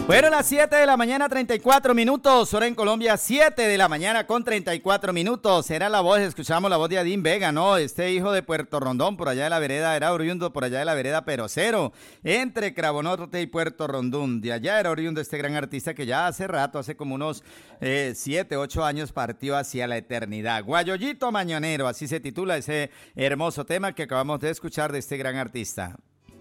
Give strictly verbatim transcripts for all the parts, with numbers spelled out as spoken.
Bueno, las siete de la mañana, treinta y cuatro minutos, hora en Colombia, siete de la mañana con treinta y cuatro minutos. Era la voz, escuchamos la voz de Adín Vega, ¿no? Este hijo de Puerto Rondón, por allá de la vereda, era oriundo por allá de la vereda Perocero, entre Cravonorte y Puerto Rondón. De allá era oriundo este gran artista que ya hace rato, hace como unos eh, siete, ocho años partió hacia la eternidad. Guayollito Mañonero, así se titula ese hermoso tema que acabamos de escuchar de este gran artista.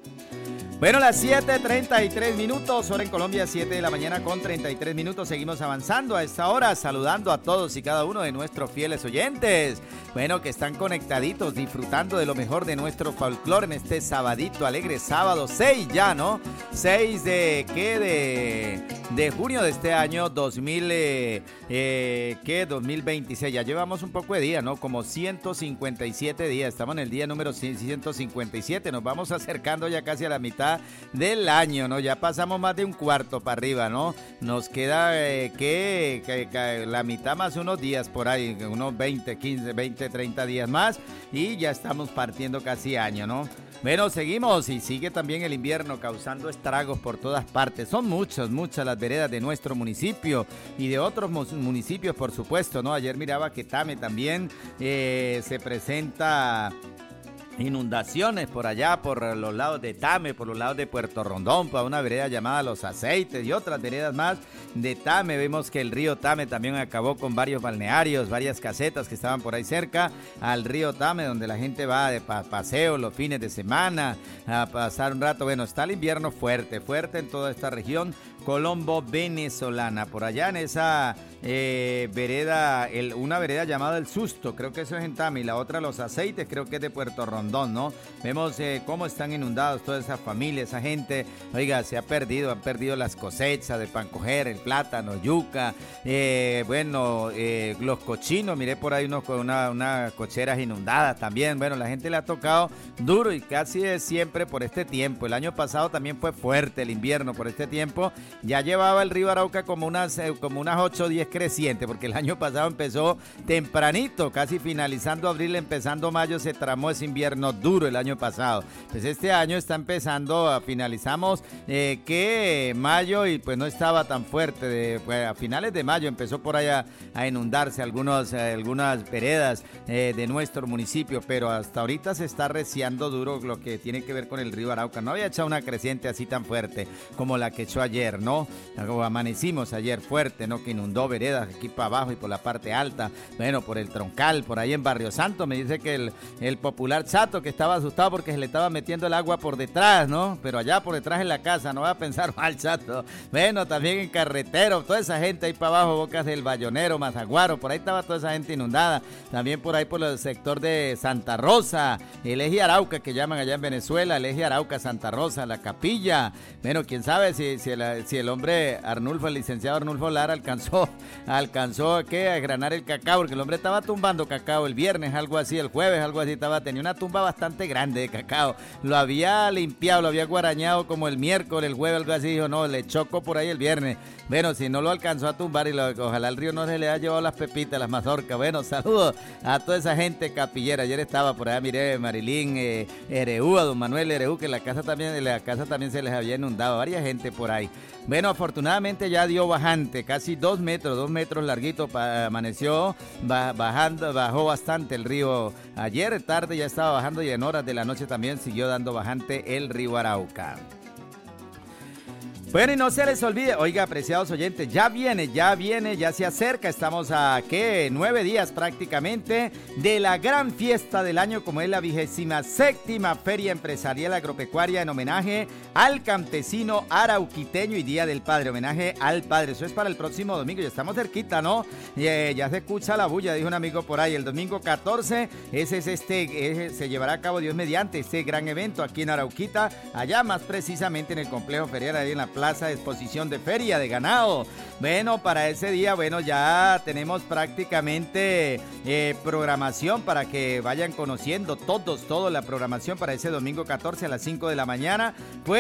Bueno, las siete treinta y tres minutos, hora en Colombia, siete de la mañana con treinta y tres minutos. Seguimos avanzando a esta hora, saludando a todos y cada uno de nuestros fieles oyentes. Bueno, que están conectaditos, disfrutando de lo mejor de nuestro folclore en este sabadito, alegre sábado, seis ya, ¿no? seis de, ¿qué? De, de junio de este año, dos mil, eh, eh, ¿qué? dos mil veintiséis. Ya llevamos un poco de día, ¿no? Como ciento cincuenta y siete días. Estamos en el día número ciento cincuenta y siete. Nos vamos acercando ya casi a la mitad del año, ¿no? Ya pasamos más de un cuarto para arriba, ¿no? Nos queda eh, que, que, que la mitad más unos días por ahí, unos veinte, quince, veinte, treinta días más y ya estamos partiendo casi año, ¿no? Bueno, seguimos y sigue también el invierno causando estragos por todas partes. Son muchas, muchas las veredas de nuestro municipio y de otros municipios, por supuesto, ¿no? Ayer miraba que Tame también eh, se presenta inundaciones por allá, por los lados de Tame, por los lados de Puerto Rondón, para una vereda llamada Los Aceites y otras veredas más de Tame. Vemos que el río Tame también acabó con varios balnearios, varias casetas que estaban por ahí cerca al río Tame, donde la gente va de pa paseo los fines de semana a pasar un rato. Bueno, está el invierno fuerte, fuerte en toda esta región colombo venezolana. Por allá en esa eh, vereda, el, una vereda llamada El Susto, creo que eso es en Tame, y la otra Los Aceites, creo que es de Puerto Rondón, ¿no? Vemos eh, cómo están inundados toda esa familia, esa gente. Oiga, se ha perdido, han perdido las cosechas de pan coger, el plátano, yuca, eh, bueno, eh, los cochinos, miré por ahí unos con una, unas cocheras inundadas también. Bueno, la gente le ha tocado duro y casi es siempre por este tiempo. El año pasado también fue fuerte el invierno por este tiempo. Ya llevaba el río Arauca como unas, eh, como unas ocho o diez crecientes, porque el año pasado empezó tempranito, casi finalizando abril, empezando mayo, se tramó ese invierno duro el año pasado. Pues este año está empezando, finalizamos eh, que mayo y pues no estaba tan fuerte. De, pues a finales de mayo empezó por allá a inundarse algunos, eh, algunas veredas eh, de nuestro municipio, pero hasta ahorita se está reciando duro lo que tiene que ver con el río Arauca. No había echado una creciente así tan fuerte como la que echó ayer, ¿no? Como amanecimos ayer fuerte, ¿no? Que inundó veredas aquí para abajo y por la parte alta, bueno, por el Troncal, por ahí en Barrio Santo. Me dice que el, el popular Chato, que estaba asustado porque se le estaba metiendo el agua por detrás, ¿no? Pero allá por detrás en la casa, no va a pensar mal, Chato. Bueno, también en Carretero, toda esa gente ahí para abajo, Bocas del Bayonero, Mazaguaro, por ahí estaba toda esa gente inundada. También por ahí por el sector de Santa Rosa, el eje Arauca, que llaman allá en Venezuela, el eje Arauca, Santa Rosa, la Capilla. Bueno, quién sabe si, si, el, si el hombre Arnulfo, el licenciado Arnulfo Lara alcanzó, alcanzó ¿qué? A granar el cacao, porque el hombre estaba tumbando cacao el viernes, algo así, el jueves, algo así, estaba, tenía una tumba bastante grande de cacao. Lo había limpiado, lo había guarañado como el miércoles, el jueves, algo así, dijo, no, le chocó por ahí el viernes. Bueno, si no lo alcanzó a tumbar y lo, ojalá el río no se le haya llevado las pepitas, las mazorcas. Bueno, saludos a toda esa gente capillera. Ayer estaba por allá, miré Marilín, eh, Ereú, a don Manuel Ereú, que la casa también, la casa también se les había inundado, varias gente por ahí. Bueno, afortunadamente ya dio bajante, casi dos metros, dos metros larguito, pa, amaneció ba, bajando, bajó bastante el río. Ayer tarde ya estaba bajando y en horas de la noche también siguió dando bajante el río Arauca. Bueno, y no se les olvide, oiga, apreciados oyentes, ya viene, ya viene, ya se acerca, estamos a, ¿qué? Nueve días prácticamente de la gran fiesta del año, como es la vigésima séptima Feria Empresarial Agropecuaria en homenaje al campesino arauquiteño y Día del Padre, homenaje al Padre. Eso es para el próximo domingo, ya estamos cerquita, ¿no? Eh, ya se escucha la bulla, dijo un amigo por ahí, el domingo catorce, ese es este, ese, se llevará a cabo, Dios mediante, este gran evento aquí en Arauquita, allá más precisamente en el complejo ferial, ahí en la Plaza de Exposición de Feria de Ganado. Bueno, para ese día, bueno, ya tenemos prácticamente eh, programación para que vayan conociendo todos, toda la programación para ese domingo catorce a las cinco de la mañana. Pues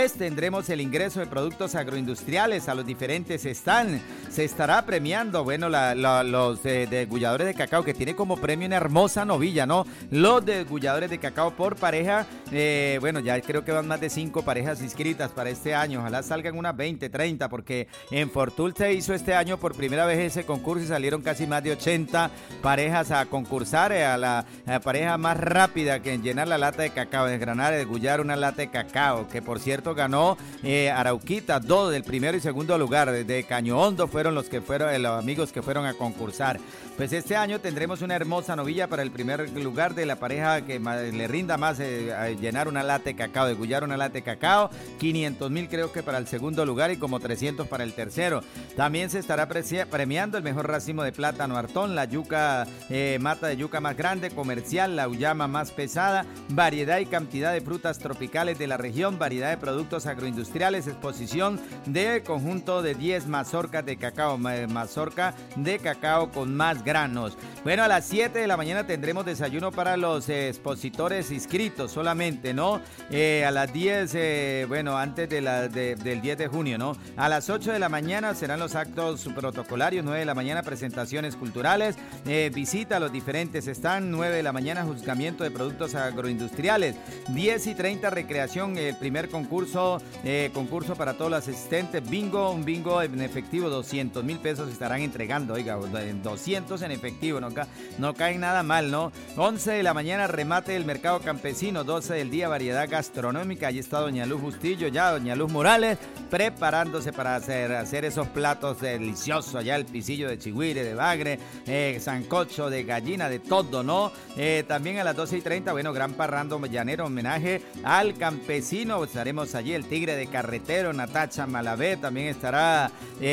diez tendremos el ingreso de productos agroindustriales a los diferentes stands. Se estará premiando, bueno, la, la, los eh, degulladores de cacao, que tiene como premio una hermosa novilla, ¿no? Los degulladores de cacao por pareja, eh, bueno, ya creo que van más de cinco parejas inscritas para este año. Ojalá salgan unas veinte, treinta, porque en Fortul se hizo este año por primera vez ese concurso y salieron casi más de ochenta parejas a concursar, eh, a la a pareja más rápida que en llenar la lata de cacao, desgranar, degullar una lata de cacao, que por cierto ganó eh, Arauquita, dos del primero y segundo lugar. De Caño Hondo fueron los que fueron eh, los amigos que fueron a concursar. Pues este año tendremos una hermosa novilla para el primer lugar de la pareja que más, le rinda más eh, a llenar una lata de cacao, degullar una lata de cacao, quinientos mil creo que para el segundo lugar y como trescientos para el tercero. También se estará premiando el mejor racimo de plátano Artón, la yuca, eh, mata de yuca más grande, comercial, la uyama más pesada, variedad y cantidad de frutas tropicales de la región, variedad de productos agroindustriales, exposición de conjunto de diez mazorcas de cacao, mazorca de cacao con más granos. Bueno, a las siete de la mañana tendremos desayuno para los eh, expositores inscritos solamente, ¿no? Eh, a las diez, eh, bueno, antes de la, de, del diez de junio, ¿no? A las ocho de la mañana serán los actos protocolarios, nueve de la mañana presentaciones culturales, eh, visita a los diferentes stands, nueve de la mañana juzgamiento de productos agroindustriales, diez y treinta recreación, el primer concurso, eh, concurso para todos los asistentes, bingo, un bingo en efectivo, doscientos mil pesos estarán entregando, oiga, doscientos en efectivo, no, ca no caen nada mal, ¿no? once de la mañana remate del mercado campesino, doce del día variedad gastronómica, allí está doña Luz Bustillo, ya doña Luz Morales, preparándose para hacer, hacer esos platos deliciosos, allá el pisillo de chigüire, de bagre, eh, sancocho, de gallina, de todo, ¿no? Eh, también a las doce y treinta, bueno, gran parrando llanero, homenaje al campesino, estaremos allí, el tigre de carretero, Natacha Malavé, también estará,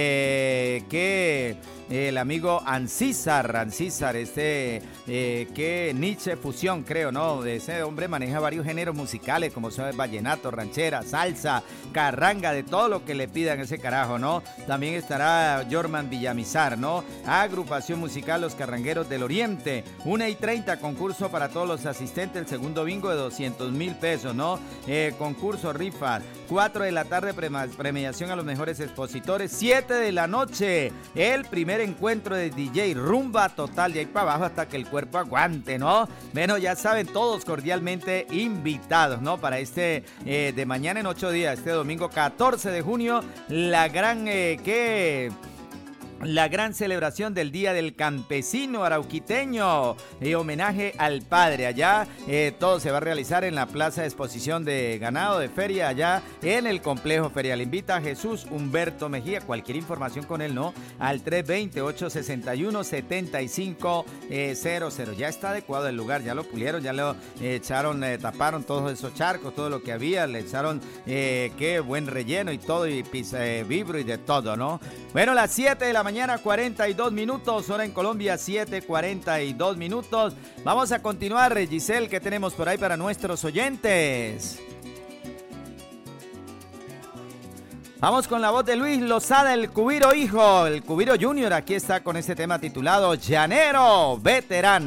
eh, que... el amigo Ancísar, Ancísar, este eh, que Nietzsche Fusión, creo, ¿no? Ese hombre maneja varios géneros musicales, como son vallenato, ranchera, salsa, carranga, de todo lo que le pidan ese carajo, ¿no? También estará Jorman Villamizar, ¿no? Agrupación musical Los Carrangueros del Oriente, una y treinta, concurso para todos los asistentes, el segundo bingo de doscientos mil pesos, ¿no? Eh, concurso rifa, cuatro de la tarde, premiación a los mejores expositores, siete de la noche, el primer encuentro de D J, rumba total, de ahí para abajo hasta que el cuerpo aguante, ¿no? Bueno, ya saben, todos cordialmente invitados, ¿no? Para este, eh, de mañana en ocho días, este domingo catorce de junio, la gran, eh, ¿qué? La gran celebración del Día del Campesino Arauquiteño, eh, homenaje al padre. Allá eh, todo se va a realizar en la Plaza de Exposición de Ganado de Feria, allá en el Complejo Ferial. Invita a Jesús Humberto Mejía. Cualquier información con él, ¿no? Al tres dos cero, ocho seis uno, siete cinco cero cero. Ya está adecuado el lugar, ya lo pulieron, ya lo eh, echaron, eh, taparon todos esos charcos, todo lo que había, le echaron eh, qué buen relleno y todo, y pizza, eh, vibro y de todo, ¿no? Bueno, las siete de la mañana, cuarenta y dos minutos, hora en Colombia, siete cuarenta y dos minutos. Vamos a continuar, Giselle, ¿qué tenemos por ahí para nuestros oyentes? Vamos con la voz de Luis Lozada, el Cubiro hijo, el Cubiro Junior, aquí está con este tema titulado Llanero Veterano.